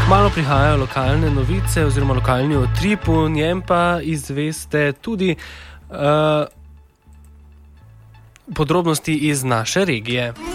Malo prihajajo lokalne novice oziroma lokalni utrip, v njem pa izveste tudi podrobnosti iz naše regije.